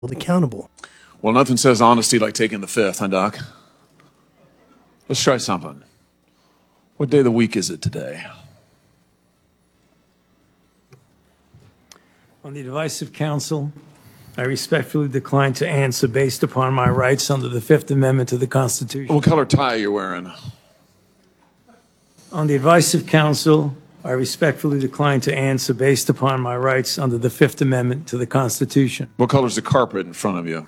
accountable. Well, nothing says honesty like taking the fifth, huh, Doc? Let's try something. What day of the week is it today? On the advice of counsel, I respectfully decline to answer based upon my rights under the Fifth Amendment to the Constitution. What color tie are you wearing? On the advice of counsel, I respectfully decline to answer based upon my rights under the Fifth Amendment to the Constitution. What color's the carpet in front of you?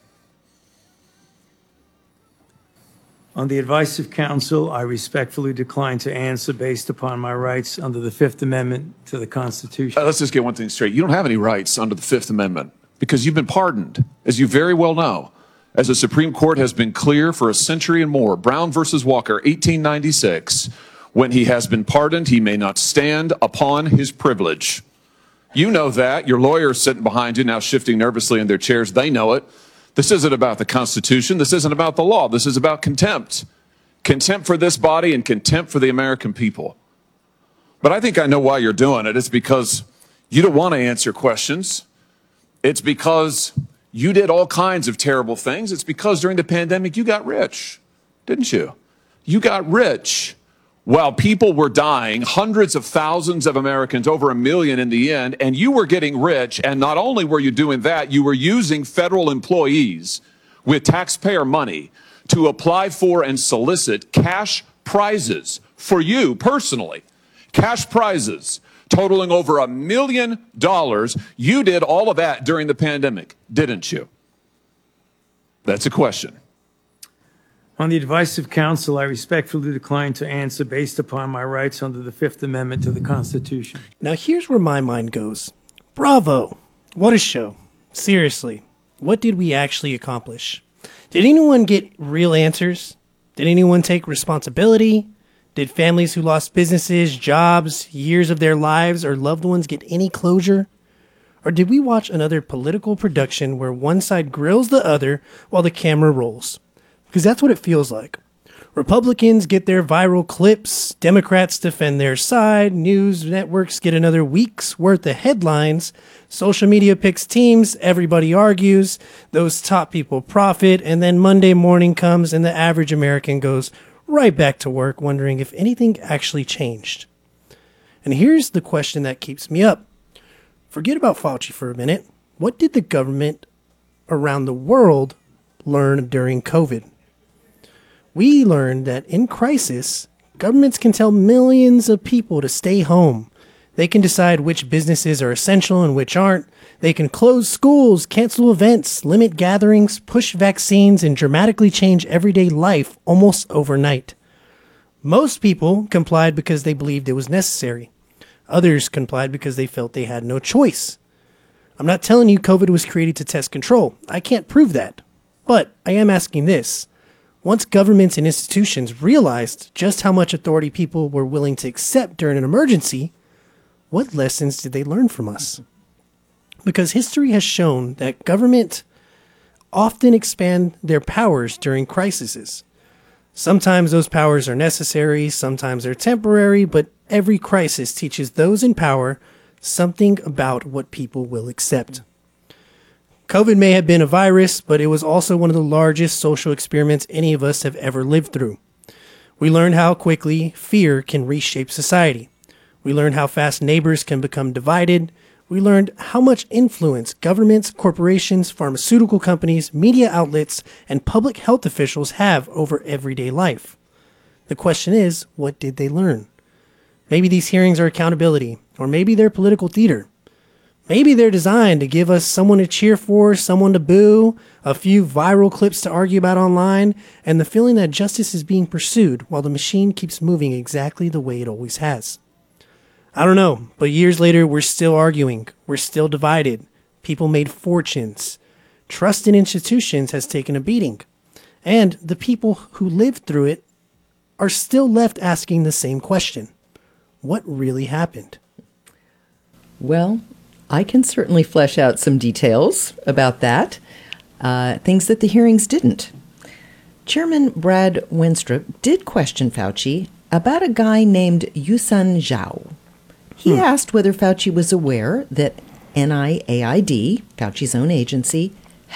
On the advice of counsel, I respectfully decline to answer based upon my rights under the Fifth Amendment to the Constitution. Let's just get one thing straight. You don't have any rights under the Fifth Amendment because you've been pardoned, as you very well know. As the Supreme Court has been clear for a century and more, Brown versus Walker, 1896, when he has been pardoned, he may not stand upon his privilege. You know that. Your lawyers sitting behind you now shifting nervously in their chairs, they know it. This isn't about the Constitution. This isn't about the law. This is about contempt. Contempt for this body and contempt for the American people. But I think I know why you're doing it. It's because you don't want to answer questions. It's because you did all kinds of terrible things. It's because during the pandemic you got rich, didn't you? You got rich while people were dying, hundreds of thousands of Americans, over 1 million in the end, and you were getting rich. And not only were you doing that, you were using federal employees with taxpayer money to apply for and solicit cash prizes for you personally. Cash prizes totaling over $1 million. You did all of that during the pandemic, didn't you? That's a question. On the advice of counsel, I respectfully decline to answer based upon my rights under the Fifth Amendment to the Constitution. Now here's where my mind goes. Bravo! What a show. Seriously, what did we actually accomplish? Did anyone get real answers? Did anyone take responsibility? Did families who lost businesses, jobs, years of their lives, or loved ones get any closure? Or did we watch another political production where one side grills the other while the camera rolls? Because that's what it feels like. Republicans get their viral clips, Democrats defend their side, news networks get another week's worth of headlines, social media picks teams, everybody argues, those top people profit, and then Monday morning comes and the average American goes right back to work wondering if anything actually changed. And here's the question that keeps me up. Forget about Fauci for a minute. What did the government around the world learn during COVID? We learned that in crisis, governments can tell millions of people to stay home. They can decide which businesses are essential and which aren't. They can close schools, cancel events, limit gatherings, push vaccines, and dramatically change everyday life almost overnight. Most people complied because they believed it was necessary. Others complied because they felt they had no choice. I'm not telling you COVID was created to test control. I can't prove that. But I am asking this. Once governments and institutions realized just how much authority people were willing to accept during an emergency, what lessons did they learn from us? Because history has shown that government often expand their powers during crises. Sometimes those powers are necessary, sometimes they're temporary, but every crisis teaches those in power something about what people will accept. COVID may have been a virus, but it was also one of the largest social experiments any of us have ever lived through. We learned how quickly fear can reshape society. We learned how fast neighbors can become divided. We learned how much influence governments, corporations, pharmaceutical companies, media outlets, and public health officials have over everyday life. The question is, what did they learn? Maybe these hearings are accountability, or maybe they're political theater. Maybe they're designed to give us someone to cheer for, someone to boo, a few viral clips to argue about online, and the feeling that justice is being pursued while the machine keeps moving exactly the way it always has. I don't know, but years later, we're still arguing. We're still divided. People made fortunes. Trust in institutions has taken a beating. And the people who lived through it are still left asking the same question. What really happened? Well, I can certainly flesh out some details about that, things that the hearings didn't. Chairman Brad Wenstrup did question Fauci about a guy named Yusun Zhao. He asked whether Fauci was aware that NIAID, Fauci's own agency,